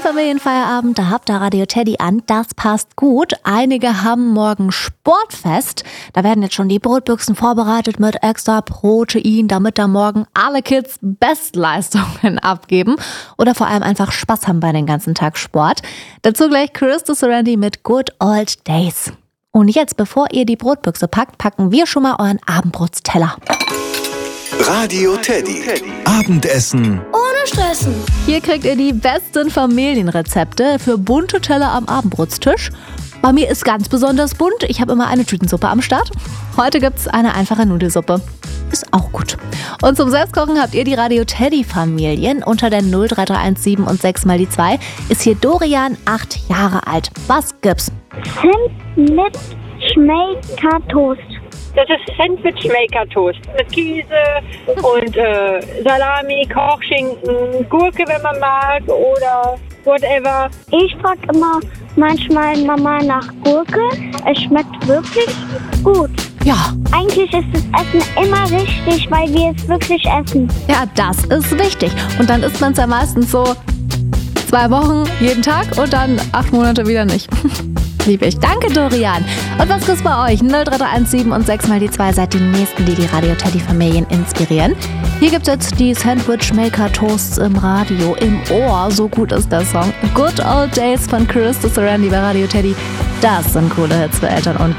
Familienfeierabend, da habt ihr Radio Teddy an, das passt gut. Einige haben morgen Sportfest. Da werden jetzt schon die Brotbüchsen vorbereitet mit extra Protein, damit da morgen alle Kids Bestleistungen abgeben oder vor allem einfach Spaß haben bei den ganzen Tag Sport. Dazu gleich Crystal Serenity mit Good Old Days. Und jetzt, bevor ihr die Brotbüchse packt, packen wir schon mal euren Abendbrotsteller. Radio Teddy. Abendessen ohne Stressen. Hier kriegt ihr die besten Familienrezepte für bunte Teller am Abendbrotstisch. Bei mir ist ganz besonders bunt. Ich habe immer eine Tütensuppe am Start. Heute gibt's eine einfache Nudelsuppe. Ist auch gut. Und zum Selbstkochen habt ihr die Radio Teddy Familien. Unter der 03317 und 6 mal die 2 ist hier Dorian, 8 Jahre alt. Was gibt's? Zimt mit Schmelkertoast. Das ist Sandwich-Maker-Toast mit Käse und Salami, Kochschinken, Gurke, wenn man mag, oder whatever. Ich frage immer manchmal Mama nach Gurke. Es schmeckt wirklich gut. Ja. Eigentlich ist das Essen immer richtig, weil wir es wirklich essen. Ja, das ist wichtig. Und dann isst man es ja meistens so 2 Wochen jeden Tag und dann 8 Monate wieder nicht. Lieb ich. Danke, Dorian. Und was gibt's bei euch? 03317 und 6 mal die 2 seid die Nächsten, die die Radio Teddy Familien inspirieren. Hier gibt's jetzt die Sandwich Maker Toasts im Radio, im Ohr. So gut ist der Song. Good Old Days von Crystal Serenity bei Radio Teddy. Das sind coole Hits für Eltern und